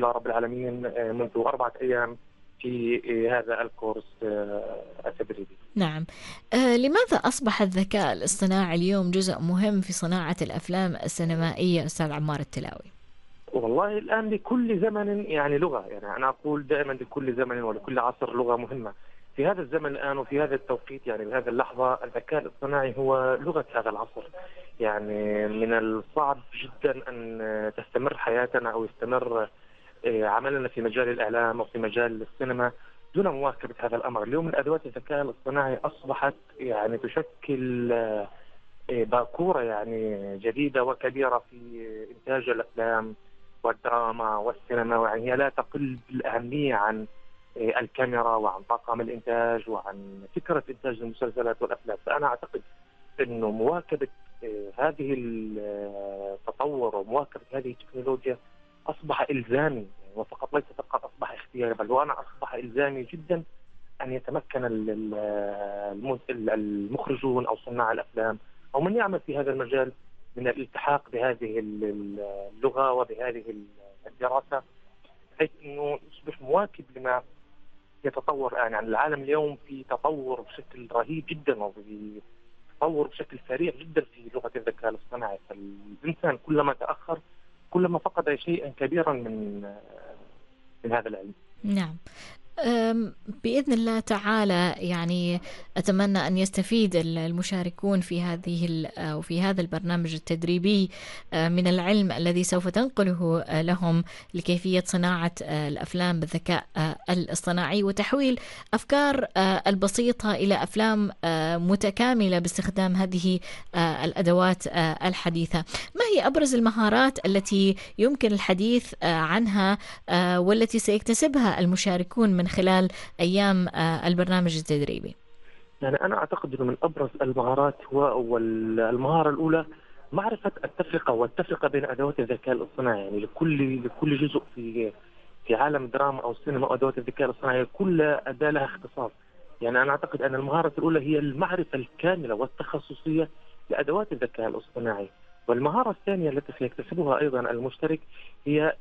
لله رب العالمين منذ 4 أيام في هذا الكورس التدريبي. نعم. لماذا أصبح الذكاء الاصطناعي اليوم جزء مهم في صناعة الأفلام السينمائية أستاذ عمار التلاوي؟ والله الآن لكل زمن يعني لغة، يعني أنا أقول دائما لكل زمن ولكل عصر لغة مهمة. في هذا الزمن الآن وفي هذا التوقيت يعني بهذه اللحظة الذكاء الاصطناعي هو لغة هذا العصر. يعني من الصعب جدا أن تستمر حياتنا أو يستمر عملنا في مجال الإعلام أو في مجال السينما دون مواكبة هذا الأمر. اليوم الأدوات الذكاء الاصطناعي أصبحت يعني تشكل باكورة يعني جديدة وكبيرة في إنتاج الأفلام والدراما والسينما، يعني هي لا تقل بالأهمية عن الكاميرا وعن طاقم الإنتاج وعن فكرة إنتاج المسلسلات والأفلام. فأنا أعتقد أنه مواكبة هذه التطور ومواكبة هذه التكنولوجيا أصبح إلزامي، يعني وفقط ليس فقط أصبح اختياري، بل وأنا أصبح إلزامي جدا أن يتمكن المخرجون أو صناع الأفلام أو من يعمل في هذا المجال من الالتحاق بهذه اللغة وبهذه الدراسة، بحيث أنه يصبح مواكب لما يتطور. يعني العالم اليوم في تطور بشكل رهيب جدا وفي تطور بشكل سريع جدا في لغة الذكاء الاصطناعي. فالإنسان كلما تأخر كلما فقد شيئا كبيرا من هذا العلم. نعم. بإذن الله تعالى يعني أتمنى أن يستفيد المشاركون في هذا البرنامج التدريبي من العلم الذي سوف تنقله لهم لكيفية صناعة الأفلام بالذكاء الاصطناعي وتحويل أفكار البسيطة إلى أفلام متكاملة باستخدام هذه الأدوات الحديثة. ما هي أبرز المهارات التي يمكن الحديث عنها والتي سيكتسبها المشاركون من خلال أيام البرنامج التدريبي؟ يعني أنا أعتقد أنه من أبرز المهارات هو المهارة الأولى معرفة التفرقة والتفرقة بين أدوات الذكاء الاصطناعي. يعني لكل جزء في عالم الدراما أو السينما أو أدوات الذكاء الاصطناعي كل أداة لها اختصاص. يعني أنا أعتقد أن المهارة الأولى هي المعرفة الكاملة والتخصصية لأدوات الذكاء الاصطناعي. والمهارة الثانية التي سيكتسبها أيضا المشترك هي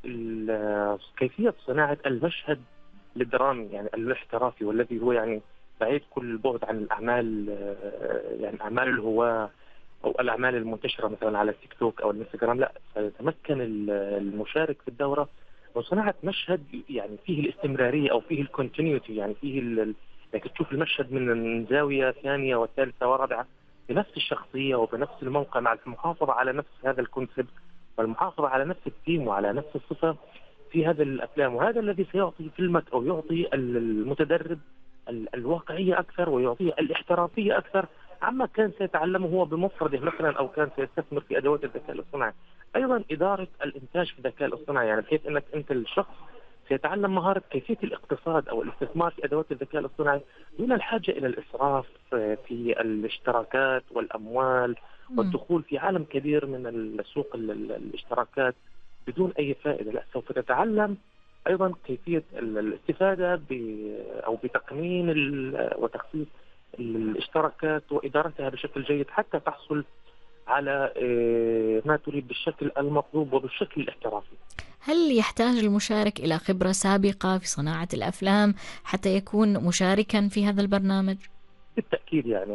كيفية صناعة المشهد الدرامي يعني الاحترافي، والذي هو يعني بعيد كل البعد عن الأعمال، يعني أعمال الهواة أو الأعمال المنتشرة مثلا على التيك توك أو الانستغرام. لا، سيتمكن المشارك في الدورة من صناعة مشهد يعني فيه الاستمرارية أو فيه الكونتينيوتي، يعني فيه يعني تشوف المشهد من زاوية ثانية وثالثة ورابعة بنفس الشخصية وبنفس الموقع مع المحافظة على نفس هذا الكونسبت والمحافظة على نفس الثيم وعلى نفس الصفة في هذه الأفلام. وهذا الذي سيعطي فيلمك أو يعطي المتدرب الواقعية أكثر ويعطيه الاحترافية أكثر عما كان سيتعلمه هو بمفرده مثلا أو كان سيستثمر في أدوات الذكاء الاصطناعي. أيضا إدارة الإنتاج في الذكاء الاصطناعي، يعني بحيث أنك أنت الشخص سيتعلم مهارة كيفية الاقتصاد أو الاستثمار في أدوات الذكاء الاصطناعي دون الحاجة إلى الإسراف في الاشتراكات والأموال والدخول في عالم كبير من السوق الاشتراكات بدون أي فائدة. لا، سوف تتعلم أيضا كيفية الاستفادة أو بتقنين وتخصيص الاشتراكات وإدارتها بشكل جيد حتى تحصل على ما تريد بالشكل المطلوب وبالشكل الاحترافي. هل يحتاج المشارك إلى خبرة سابقة في صناعة الأفلام حتى يكون مشاركا في هذا البرنامج؟ بالتأكيد، يعني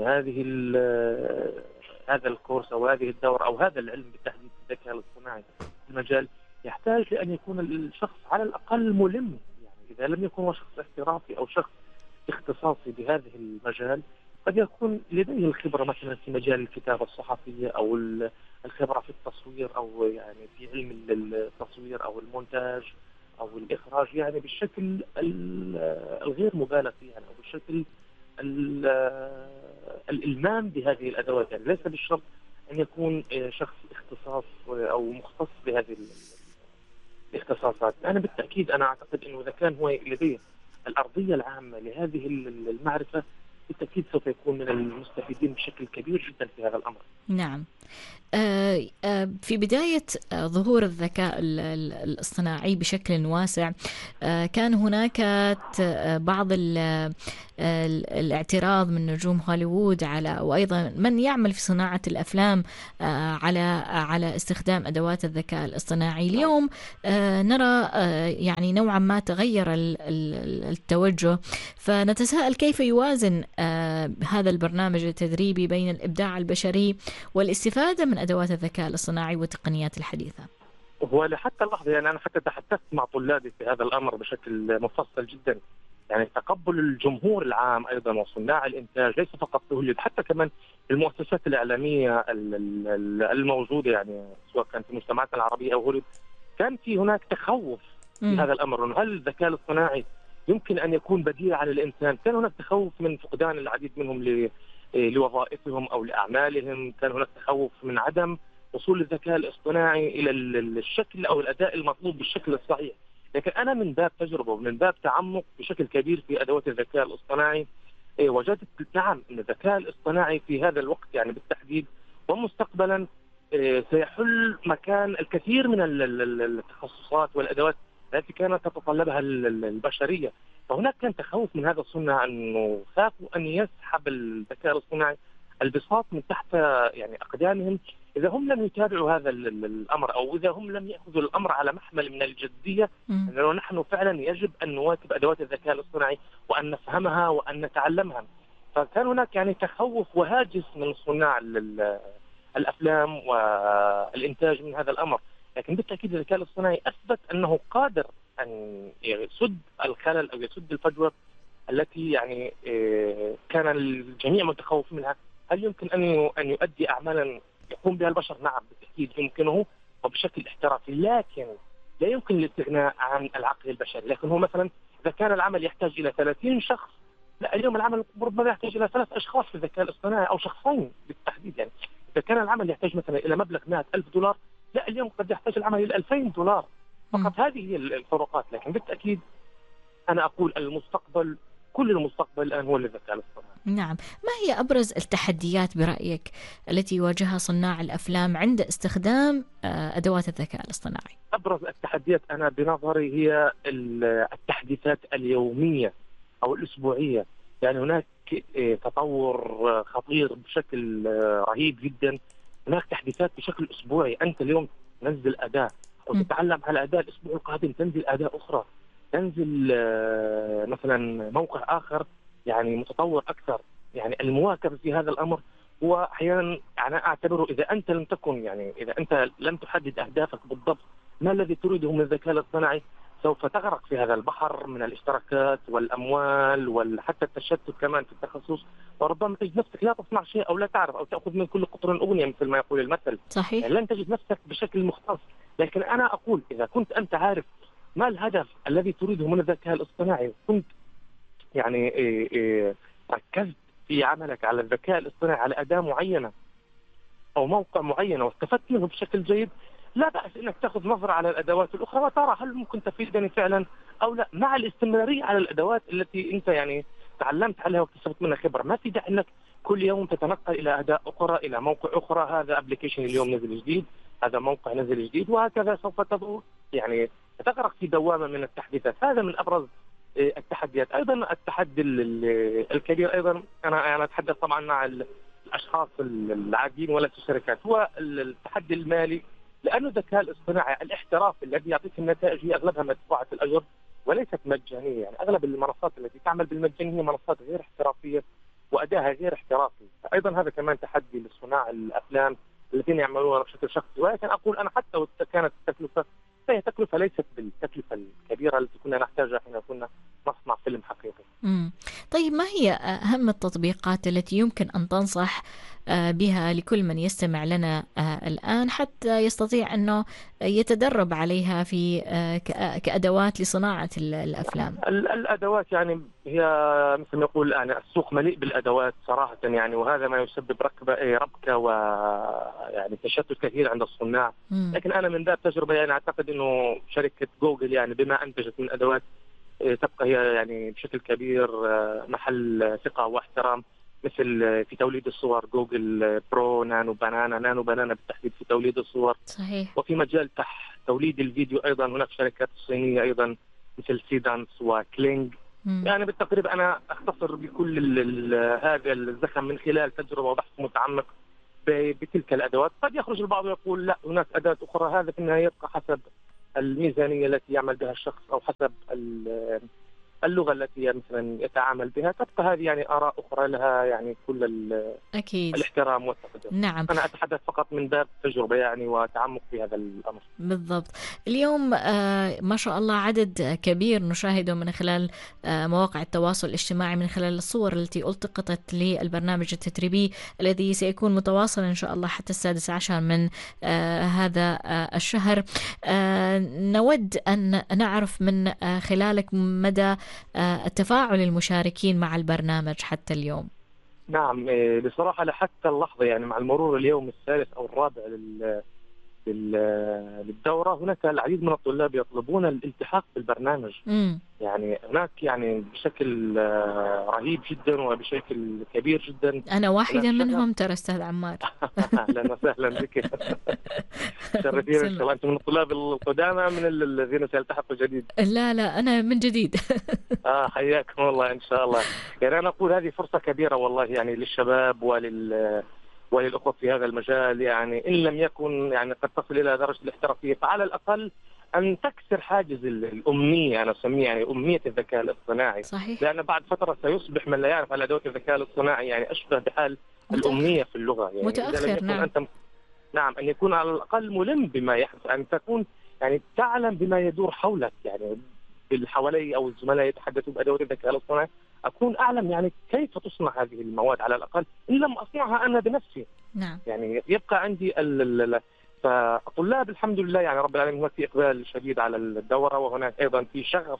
هذا الكورس أو هذه الدورة أو هذا العلم بالتحديد الذكاء الاصطناعي في المجال يحتاج لأن يكون الشخص على الأقل ملم. يعني إذا لم يكن هو شخص احترافي أو شخص اختصاصي بهذه المجال قد يكون لديه الخبرة مثلا في مجال الكتابة الصحفية أو الخبرة في التصوير أو يعني في علم التصوير أو المونتاج أو الإخراج، يعني بالشكل الغير مبالغ فيه يعني أو بالشكل الإلمام بهذه الأدوات. يعني ليس بالشرط أن يكون شخص اختصاص أو مختص بهذه الاختصاصات. أنا بالتأكيد أنا أعتقد أنه إذا كان هو لديه الأرضية العامة لهذه المعرفة بالتأكيد سوف يكون من المستفيدين بشكل كبير جدا في هذا الأمر. نعم. في بداية ظهور الذكاء الاصطناعي بشكل واسع، كان هناك بعض الاعتراض من نجوم هوليوود على، وأيضا من يعمل في صناعة الأفلام، على استخدام أدوات الذكاء الاصطناعي. اليوم نرى يعني نوعا ما تغير التوجه، فنتساءل كيف يوازن هذا البرنامج التدريبي بين الإبداع البشري والاستفادة من أدوات الذكاء الاصطناعي والتقنيات الحديثة. هو لحتى اللحظة يعني أنا حتى تحدثت مع طلابي في هذا الأمر بشكل مفصل جدا. يعني تقبل الجمهور العام أيضا وصناع الإنتاج ليس فقط في هوليوود، حتى كمان المؤسسات الإعلامية الموجودة، يعني سواء كانت في المجتمعات العربية أو هوليوود، كان في هناك تخوف في هذا الأمر. هل الذكاء الاصطناعي يمكن أن يكون بديل على الإنسان؟ كان هناك تخوف من فقدان العديد منهم لوظائفهم أو لأعمالهم. كان هناك تخوف من عدم وصول الذكاء الاصطناعي إلى الشكل أو الأداء المطلوب بالشكل الصحيح. لكن أنا من باب تجربة ومن باب تعمق بشكل كبير في أدوات الذكاء الاصطناعي، وجدت نعم أن الذكاء الاصطناعي في هذا الوقت يعني بالتحديد ومستقبلا سيحل مكان الكثير من التخصصات والأدوات التي كانت تتطلبها البشرية. فهناك كان تخوف من هذا الصناع أنه خافوا أن يسحب الذكاء الاصطناعي البساط من تحت يعني أقدامهم إذا هم لم يتابعوا هذا الأمر، أو إذا هم لم يأخذوا الأمر على محمل من الجدية، أنه نحن فعلا يجب أن نواكب أدوات الذكاء الاصطناعي وأن نفهمها وأن نتعلمها. فكان هناك يعني تخوف وهاجس من صناع الأفلام والإنتاج من هذا الأمر. لكن بالتأكيد الذكاء الاصطناعي أثبت أنه قادر أن يسد الخلل أو يسد الفجوة التي يعني كان الجميع متخوف منها. هل يمكن أن يؤدي أعمالا يقوم بها البشر؟ نعم بالتأكيد يمكنه وبشكل احترافي، لكن لا يمكن الاستغناء عن العقل البشري. لكن هو مثلا إذا كان العمل يحتاج إلى 30 شخص، لا اليوم العمل ربما يحتاج إلى 3 أشخاص في الذكاء الاصطناعي أو شخصين بالتحديد. يعني إذا كان العمل يحتاج مثلا إلى مبلغ $100,000، لا اليوم قد يحتاج العمل إلى $2,000 فقط. هذه هي الفروقات. لكن بالتأكيد أنا أقول المستقبل، كل المستقبل الآن هو للذكاء الاصطناعي. نعم. ما هي أبرز التحديات برأيك التي يواجهها صناع الأفلام عند استخدام أدوات الذكاء الاصطناعي؟ أبرز التحديات أنا بنظري هي التحديثات اليومية أو الأسبوعية. يعني هناك تطور خطير بشكل رهيب جدا. هناك تحديثات بشكل أسبوعي. أنت اليوم تنزل أداة وتتعلم على أداة، الأسبوع القادم تنزل أداة أخرى، تنزل مثلا موقع آخر يعني متطور أكثر. يعني المواكبة في هذا الأمر هو أحيانا أنا أعتبره إذا أنت لم تكن، يعني إذا أنت لم تحدد أهدافك بالضبط ما الذي تريده من الذكاء الاصطناعي، سوف تغرق في هذا البحر من الاشتراكات والأموال وحتى التشتت كمان في التخصص، وربما تجد نفسك لا تصنع شيء أو لا تعرف، أو تأخذ من كل قطر أغنية مثل ما يقول المثل. صحيح. يعني لن تجد نفسك بشكل مختص. لكن أنا أقول إذا كنت أنت عارف ما الهدف الذي تريده من الذكاء الاصطناعي، كنت يعني ركزت في عملك على الذكاء الاصطناعي على أداة معينة أو موقع معين واستفدت منه بشكل جيد، لا بأس إنك تأخذ نظرة على الأدوات الأخرى وترى هل ممكن تفيدني فعلا أو لا، مع الاستمرارية على الأدوات التي أنت يعني تعلمت عليها واكتسبت منها خبرة. ما في داعي إنك كل يوم تتنقل إلى أداة أخرى، إلى موقع أخرى، هذا أبليكيشن اليوم نزل جديد، هذا موقع نزل جديد، وهكذا سوف تضغط يعني تغرق في دوامة من التحديثات. هذا من أبرز التحديات. أيضا التحدي الكبير أيضا أنا أتحدث طبعا مع الأشخاص العاديين ولا الشركات، هو التحدي المالي. لأنه الذكاء الاصطناعي الاحترافي الذي يعطيك النتائج هي أغلبها مدفوعة الأجر وليست مجانية. يعني أغلب المنصات التي تعمل بالمجان هي منصات غير احترافية وأداها غير احترافي. فأيضا هذا كمان تحدي لصناع الأفلام الذين يعملون بشكل شخصي. ولكن أقول أنا حتى لو كانت التكلفة، فهي تكلفة ليست بالتكلفة الكبيرة التي كنا نحتاجها حين كنا نصنع فيلم حقيقي. طيب ما هي أهم التطبيقات التي يمكن أن تنصح بها لكل من يستمع لنا الآن حتى يستطيع أنه يتدرب عليها في كأدوات لصناعة الأفلام؟ الأدوات يعني هي مثل ما يقول يعني السوق مليء بالأدوات صراحة، يعني وهذا ما يسبب ربكة ويعني تشتت كثير عند الصناع. لكن أنا من باب تجربة يعني أعتقد إنه شركة جوجل يعني بما أنتجت من أدوات تبقى هي يعني بشكل كبير محل ثقة واحترام، مثل في توليد الصور جوجل برو، نانو بنانا بالتحديد في توليد الصور. صحيح. وفي مجال توليد الفيديو أيضا هناك شركات صينية أيضا مثل سيدانس وكلينج. يعني بالتقريب أنا أختصر بكل هذا الزخم من خلال تجربة وبحث متعمق بتلك الأدوات. قد يخرج البعض ويقول لا هناك أداة أخرى، هذا في النهاية يبقى حسب الميزانية التي يعمل بها الشخص أو حسب اللغة التي مثلا يتعامل بها. تبقى هذه يعني آراء أخرى لها يعني كل أكيد. الاحترام والتقدير. نعم. أنا أتحدث فقط من باب تجربة يعني وتعمق في هذا الأمر. بالضبط. اليوم ما شاء الله عدد كبير نشاهده من خلال مواقع التواصل الاجتماعي، من خلال الصور التي التقطت للبرنامج التتريبي الذي سيكون متواصلا إن شاء الله حتى 16 من هذا الشهر. نود أن نعرف من خلالك مدى التفاعل المشاركين مع البرنامج حتى اليوم. نعم، بصراحة لحتى اللحظة يعني مع المرور اليوم الثالث أو الرابع للدورة هناك العديد من الطلاب يطلبون الالتحاق بالبرنامج. يعني هناك يعني بشكل رهيب جدا وبشكل كبير جدا. أنا واحدة منهم ترى أستاذ عمار. أهلا وسهلا بك. شرفين إن شاء الله. أنت من الطلاب القدامى من الذين سيلتحقوا جديد؟ لا أنا من جديد. حياكم الله إن شاء الله. يعني أنا أقول هذه فرصة كبيرة والله يعني للشباب وللأخوة في هذا المجال. يعني إن لم يكن يعني قد تصل إلى درجة الاحترافية فعلى الأقل أن تكسر حاجز الأمنية، أنا أسميه يعني أمنية الذكاء الاصطناعي. صحيح. لأن بعد فترة سيصبح من لا يعرف على أدوات الذكاء الاصطناعي يعني أشبه بحال الأمنية في اللغة. يعني متأخر. نعم. نعم، أن يكون على الأقل ملم بما يحدث، أن تكون يعني تعلم بما يدور حولك. يعني بالحوالي أو الزملاء يتحدثوا بأدوات الذكاء الاصطناعي أكون أعلم يعني كيف تصنع هذه المواد على الأقل إن لم أصنعها أنا بنفسي. نعم. يعني يبقى عندي فالطلاب الحمد لله يعني رب العالمين هناك في إقبال شديد على الدورة، وهناك أيضا في شغف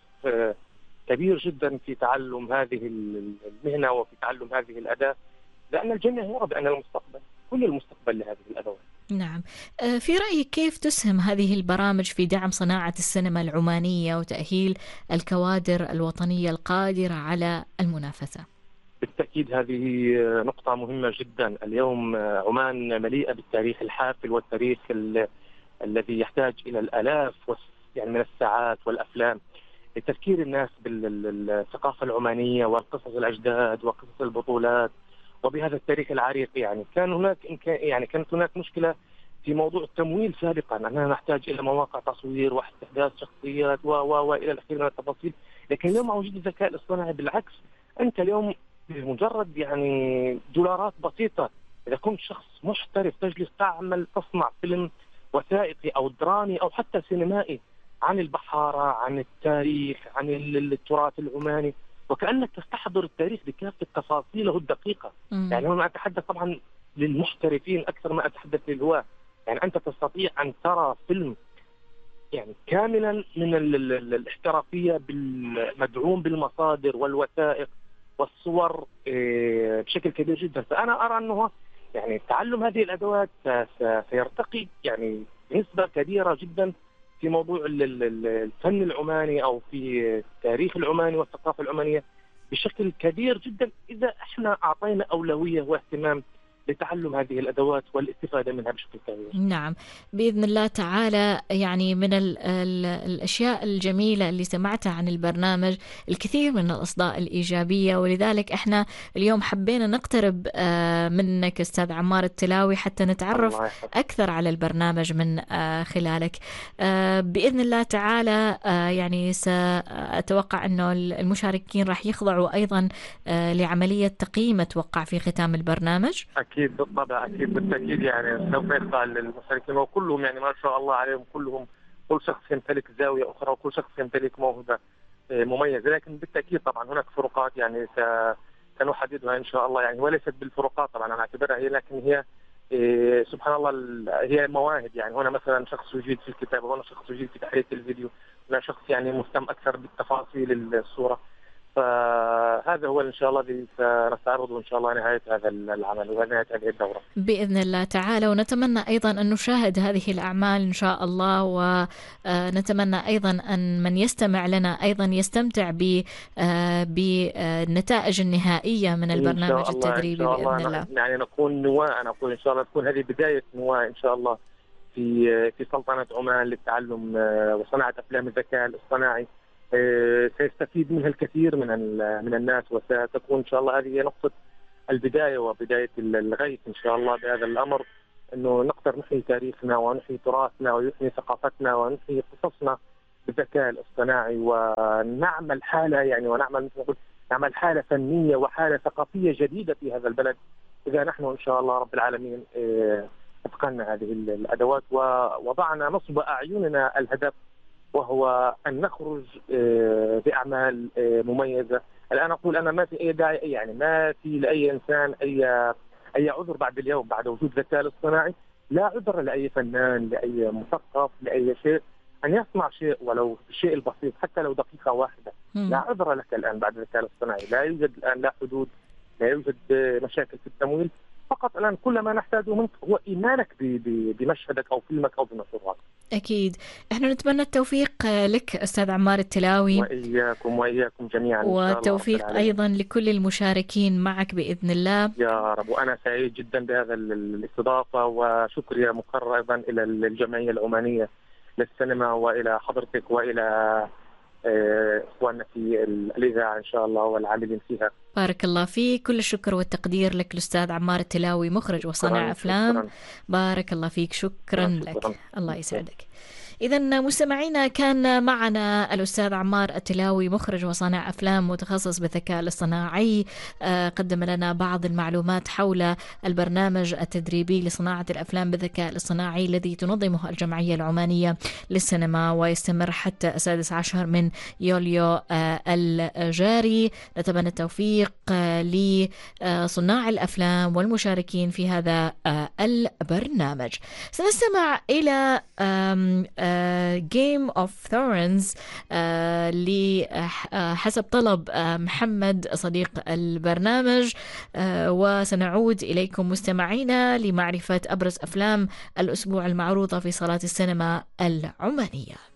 كبير جدا في تعلم هذه المهنة وفي تعلم هذه الأداة، لأن الجميع يرى بأن المستقبل كل المستقبل لهذه الأدوات. نعم. في رأيك كيف تسهم هذه البرامج في دعم صناعة السينما العمانية وتأهيل الكوادر الوطنية القادرة على المنافسة؟ بالتأكيد هذه نقطة مهمة جدا. اليوم عمان مليئة بالتاريخ الحافل والتاريخ الذي يحتاج إلى الآلاف يعني من الساعات والأفلام لتذكير الناس بالثقافة العمانية وقصص الأجداد وقصص البطولات وبهذا التاريخ العريق. يعني كانت هناك مشكلة في موضوع التمويل سابقا، أننا نحتاج إلى مواقع تصوير واستحداث شخصيات وإلى الأخير من التفاصيل. لكن اليوم مع وجود الذكاء الاصطناعي بالعكس، أنت اليوم بمجرد يعني دولارات بسيطة إذا كنت شخص محترف تجلس تصنع فيلم وثائقي أو درامي أو حتى سينمائي عن البحارة، عن التاريخ، عن التراث العماني، وكأنك تستحضر التاريخ بكافة تفاصيله الدقيقة. يعني هنا أتحدث طبعا للمحترفين أكثر ما أتحدث للهواة. يعني أنت تستطيع أن ترى فيلم يعني كاملا من الاحترافية مدعوم بالمصادر والوثائق والصور بشكل كبير جدا. فأنا أرى أنه يعني تعلم هذه الأدوات سيرتقي يعني بنسبة كبيرة جدا في موضوع الفن العماني أو في التاريخ العماني والثقافة العمانية بشكل كبير جدا إذا احنا أعطينا أولوية واهتمام لتعلم هذه الأدوات والاستفادة منها بشكل كبير. نعم بإذن الله تعالى. يعني من الأشياء الجميلة اللي سمعتها عن البرنامج الكثير من الأصداء الإيجابية، ولذلك احنا اليوم حبينا نقترب منك أستاذ عمار التلاوي حتى نتعرف أكثر على البرنامج من خلالك. بإذن الله تعالى يعني سأتوقع أنه المشاركين راح يخضعوا أيضا لعملية تقييم أتوقع في ختام البرنامج. أكيد بالطبع، أكيد بالتأكيد. يعني سوف يخضع للمشاركين وكلهم يعني ما شاء الله عليهم كلهم، كل شخص يمتلك زاوية أخرى وكل شخص يمتلك موهبة مميزة. لكن بالتأكيد طبعا هناك فروقات يعني سنحددها إن شاء الله، يعني وليست بالفروقات طبعا أنا أعتبرها هي، لكن هي سبحان الله هي مواهب. يعني هنا مثلا شخص يجيد في الكتابة، وهنا شخص يجيد في تحرير الفيديو، هنا شخص يعني مهتم أكثر بالتفاصيل الصورة. فهذا هو إن شاء الله الذي سنستعرضه إن شاء الله نهاية هذا العمل ونهاية هذه الدورة بإذن الله تعالى. ونتمنى أيضا أن نشاهد هذه الأعمال إن شاء الله، ونتمنى أيضا أن من يستمع لنا أيضا يستمتع بالنتائج النهائية من البرنامج التدريبي بإذن الله. يعني نكون نواة، أنا أقول إن شاء الله تكون هذه بداية نواة إن شاء الله في سلطنة عمان للتعلم وصناعة أفلام الذكاء الاصطناعي. سيستفيد منها الكثير من الناس، وستكون إن شاء الله هذه نقطة البداية وبداية الغيث إن شاء الله بهذا الأمر، إنه نقدر نحيي تاريخنا ونحيي تراثنا ونحيي ثقافتنا ونحيي قصصنا بالذكاء الاصطناعي، ونعمل حالة يعني نعمل حالة فنية وحالة ثقافية جديدة في هذا البلد إذا نحن إن شاء الله رب العالمين اتقنا هذه الأدوات ووضعنا نصب أعيننا الهدف، وهو أن نخرج بأعمال مميزة. الآن أقول أنا ما في أي داعي، يعني ما في لأي إنسان أي عذر بعد اليوم بعد وجود الذكاء الاصطناعي. لا عذر لأي فنان، لأي مثقف، لأي شيء أن يصنع شيء ولو الشيء البسيط حتى لو دقيقة واحدة. لا عذر لك الآن بعد الذكاء الاصطناعي. لا يوجد الآن لا حدود، لا يوجد مشاكل في التمويل. فقط الآن كل ما نحتاجه منك هو إيمانك بمشهدك أو فيلمك أو بمشروعك. أكيد. إحنا نتمنى التوفيق لك أستاذ عمار التلاوي، وإياكم جميعا، والتوفيق أيضا لكل المشاركين معك بإذن الله يا رب. وأنا سعيد جدا بهذا الاستضافة، وشكر يا مقرر أيضا إلى الجمعية العمانية للسينما وإلى حضرتك وإلى إخواننا في الإذاعة إن شاء الله والعاملين فيها. بارك الله فيك. كل الشكر والتقدير لك الأستاذ عمار التلاوي، مخرج وصانع أفلام. بارك الله فيك، شكرا لك. الله يسعدك. إذا مستمعينا، كان معنا الأستاذ عمار التلاوي، مخرج وصانع أفلام متخصص بالذكاء الاصطناعي، قدم لنا بعض المعلومات حول البرنامج التدريبي لصناعة الأفلام بالذكاء الاصطناعي الذي تنظمه الجمعية العمانية للسينما، ويستمر حتى 16 من يوليو الجاري. نتمنى التوفيق لصناع الأفلام والمشاركين في هذا البرنامج. سنستمع إلى Game of Thrones حسب طلب محمد صديق البرنامج، وسنعود إليكم مستمعينا لمعرفة أبرز أفلام الأسبوع المعروضة في صالات السينما العمانية.